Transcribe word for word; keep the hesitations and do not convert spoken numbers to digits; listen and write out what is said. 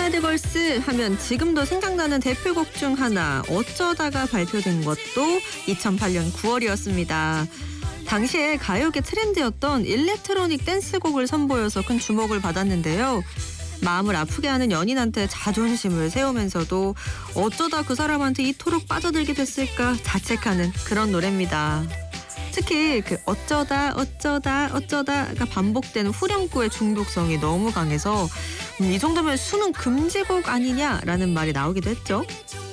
배드걸스 하면 지금도 생각나는 대표곡 중 하나 어쩌다가 발표된 것도 이천팔 년 구월이었습니다. 당시에 가요계 트렌드였던 일렉트로닉 댄스곡을 선보여서 큰 주목을 받았는데요. 마음을 아프게 하는 연인한테 자존심을 세우면서도 어쩌다 그 사람한테 이토록 빠져들게 됐을까 자책하는 그런 노래입니다. 특히 그 어쩌다 어쩌다 어쩌다가 반복되는 후렴구의 중독성이 너무 강해서 음, 이 정도면 수능 금지곡 아니냐라는 말이 나오기도 했죠.